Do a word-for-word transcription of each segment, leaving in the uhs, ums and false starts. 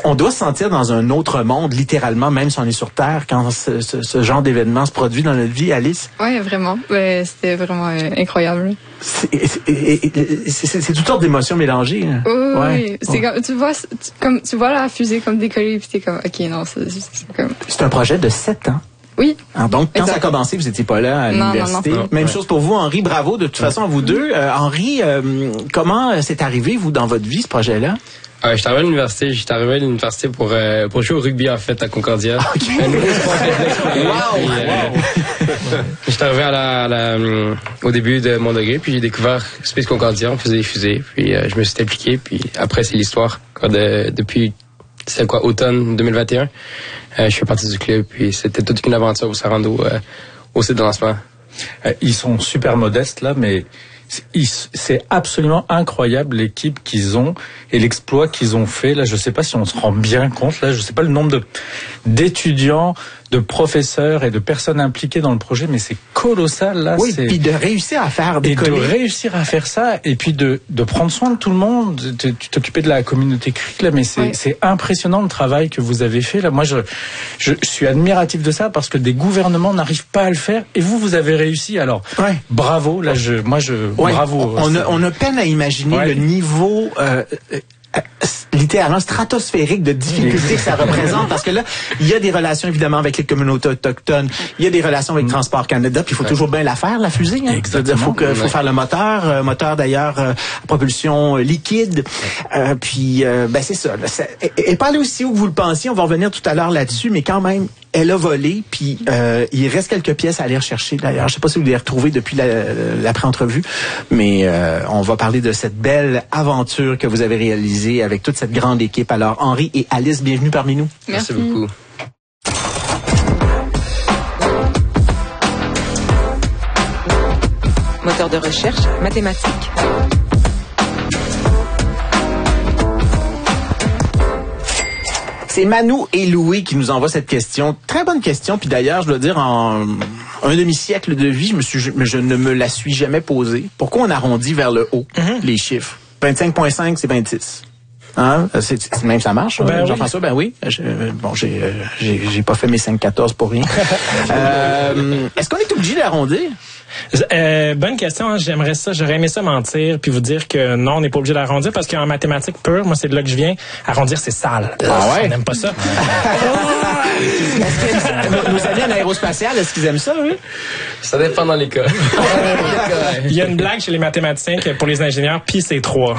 On doit se sentir dans un autre monde, littéralement, même si on est sur Terre, quand ce, ce, ce genre d'événement se produit dans notre vie, Alice. Oui, vraiment. Ouais, c'était vraiment euh, incroyable. C'est, c'est, c'est, c'est toutes sortes d'émotions mélangées. Hein. Oui, ouais. oui. C'est comme, tu vois, tu, comme, tu vois la fusée comme décoller, puis t'es comme, OK, non, c'est, c'est comme... C'est un projet de sept ans. Oui. Alors donc, quand exact. ça a commencé, vous n'étiez pas là à non, l'université. Non, non. Même ouais. chose pour vous, Henri. Bravo, de toute façon, à vous deux. Euh, Henri, euh, comment c'est arrivé, vous, dans votre vie, ce projet-là? Euh, j'étais arrivé à l'université. J'étais arrivé à l'université pour euh, pour jouer au rugby en fait à Concordia. Okay. Un nouveau sport de l'expérience. Wow, Puis, euh, wow. J'étais arrivé à la, à la au début de mon degré, puis j'ai découvert Space Concordia. On faisait des fusées, puis euh, je me suis impliqué. Puis après c'est l'histoire. Quoi, de, depuis c'est quoi automne deux mille vingt et un. Euh, je fais partie du club, puis c'était toute une aventure où ça rend au, euh, au site de lancement. Euh, ils sont super modestes là, mais c'est absolument incroyable l'équipe qu'ils ont et l'exploit qu'ils ont fait. Là, je sais pas si on se rend bien compte. Là, je sais pas le nombre de d'étudiants, de professeurs et de personnes impliquées dans le projet, mais c'est colossal là. Oui, c'est... puis de réussir à faire et décoller. de réussir à faire ça et puis de de prendre soin de tout le monde. Tu t'occupais de la communauté cric là, mais c'est oui. c'est impressionnant le travail que vous avez fait là. Moi, je, je je suis admiratif de ça parce que des gouvernements n'arrivent pas à le faire et vous vous avez réussi. Alors, ouais. bravo. Là, je moi je ouais. bravo. On a, on a peine à imaginer ouais. le niveau euh, euh, littéralement stratosphérique de difficulté que ça représente, parce que là, il y a des relations évidemment avec les communautés autochtones, il y a des relations avec Transport Canada, puis il faut ouais. toujours bien la faire, la fusée. Hein? C'est-à-dire, faut que, faut faire le moteur, euh, moteur d'ailleurs euh, à propulsion liquide. Euh, puis, euh, ben c'est ça. Là, ça elle n'est pas allée aussi haut que vous le pensiez. On va revenir tout à l'heure là-dessus, mais quand même, elle a volé, puis euh, il reste quelques pièces à aller rechercher d'ailleurs. Je sais pas si vous les retrouvez depuis la, l'après-entrevue, mais euh, on va parler de cette belle aventure que vous avez réalisée avec toute cette grande équipe. Alors, Henri et Alice, bienvenue parmi nous. Merci, Merci beaucoup. Moteur de recherche, mathématiques. C'est Manou et Louis qui nous envoient cette question. Très bonne question. Puis d'ailleurs, je dois dire, en un demi-siècle de vie, je, me suis, je ne me la suis jamais posée. Pourquoi on arrondit vers le haut mm-hmm. les chiffres? vingt-cinq virgule cinq, c'est vingt-six. Hein? C'est, c'est, même ça marche, ben Jean-François? Oui. Ben oui. Je, bon, j'ai, j'ai, j'ai pas fait mes cinq quatorze pour rien. euh, est-ce qu'on est obligé d'arrondir? Euh, bonne question. Hein. J'aimerais ça, j'aurais aimé ça mentir puis vous dire que non, on n'est pas obligé d'arrondir parce qu'en mathématiques pure, moi c'est de là que je viens. Arrondir c'est sale. Ah ouais. On n'aime pas ça. Nos amis en aérospatial, est-ce qu'ils aiment ça, oui? Ça dépend dans les cas. Il y a une blague chez les mathématiciens que pour les ingénieurs, pi c'est trois.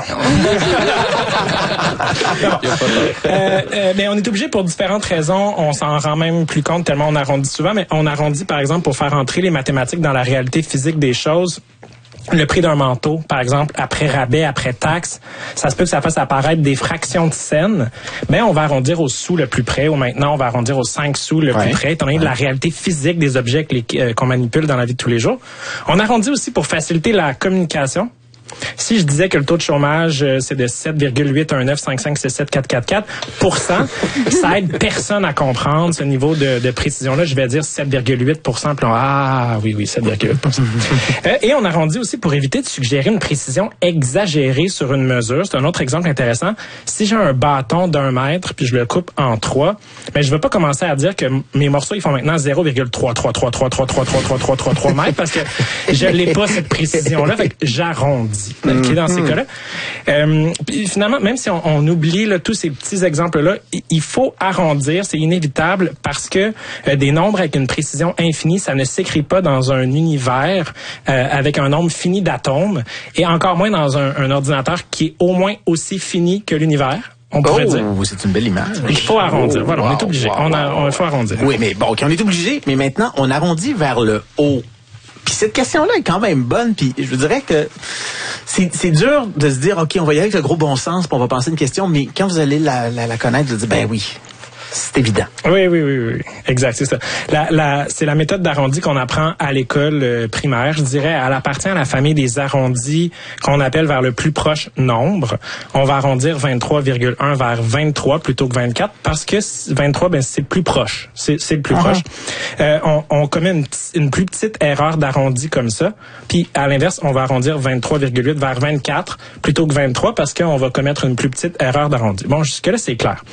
euh, euh, mais on est obligé pour différentes raisons. On s'en rend même plus compte tellement on arrondit souvent. Mais on arrondit par exemple pour faire entrer les mathématiques dans la réalité physique des choses. Le prix d'un manteau, par exemple, après rabais, après taxe, ça se peut que ça fasse apparaître des fractions de scènes, mais on va arrondir au sou le plus près, ou maintenant on va arrondir aux cinq sous le ouais. plus près, étant donné ouais. de la réalité physique des objets que les, euh, qu'on manipule dans la vie de tous les jours. On arrondit aussi pour faciliter la communication. Si je disais que le taux de chômage, euh, c'est de sept virgule huit un neuf cinq cinq six sept quatre quatre quatre pour cent, ça aide personne à comprendre ce niveau de, de précision-là. Je vais dire sept virgule huit pour cent, puis on, ah oui, oui, sept virgule huit pour cent. euh, et on arrondit aussi pour éviter de suggérer une précision exagérée sur une mesure. C'est un autre exemple intéressant. Si j'ai un bâton d'un mètre, puis je le coupe en trois, mais je ne veux pas commencer à dire que mes morceaux, ils font maintenant zéro virgule trois trois trois trois trois trois trois trois trois trois trois mètres, parce que je n'ai pas cette précision-là, fait que j'arrondis. Okay, dans ces mmh. cas-là. Euh, puis finalement, même si on, on oublie là, tous ces petits exemples-là, il faut arrondir, c'est inévitable parce que euh, des nombres avec une précision infinie, ça ne s'écrit pas dans un univers euh, avec un nombre fini d'atomes et encore moins dans un, un ordinateur qui est au moins aussi fini que l'univers. On pourrait oh, dire. C'est une belle image. Il faut arrondir. Oh, voilà, wow, on est obligé. Wow, on a, on, il faut arrondir. Oui, mais bon, okay, on est obligé, mais maintenant, on arrondit vers le haut. Puis cette question-là est quand même bonne, puis je vous dirais que c'est, c'est dur de se dire, OK, on va y aller avec le gros bon sens, puis on va penser une question, mais quand vous allez la, la, la connaître, vous allez dire, ben oui, c'est évident. Oui, oui, oui, oui. Exact, c'est ça. La, la, c'est la méthode d'arrondi qu'on apprend à l'école euh, primaire. Je dirais, elle appartient à la famille des arrondis qu'on appelle vers le plus proche nombre. On va arrondir vingt-trois virgule un vers vingt-trois plutôt que vingt-quatre parce que vingt-trois, ben, c'est le plus proche. C'est, c'est le plus uh-huh. proche. Euh, on, on commet une, une plus petite erreur d'arrondi comme ça. Puis, à l'inverse, on va arrondir vingt-trois virgule huit vers vingt-quatre plutôt que vingt-trois parce qu'on va commettre une plus petite erreur d'arrondi. Bon, jusque-là, c'est clair.